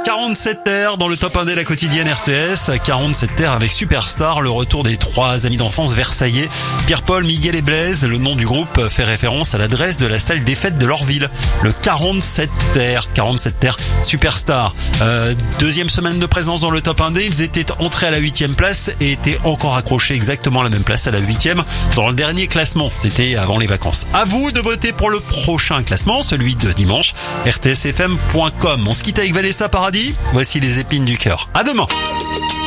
47 terres dans le top 1 de la quotidienne RTS. 47 terres avec Superstar, le retour des 3 amis d'enfance versaillais. Pierre-Paul, Miguel et Blaise. Le nom du groupe fait référence à l'adresse de la salle des fêtes de leur ville. Le 47 terres Superstar. Deuxième semaine de présence dans le top 1D. Ils étaient entrés à la 8e place et étaient encore accrochés exactement à la même place à la 8e dans le dernier classement. C'était avant les vacances. À vous de voter pour le prochain classement, celui de dimanche. rtsfm.com. On se quitte avec Vanessa Paradis. Voici les épines du cœur. À demain.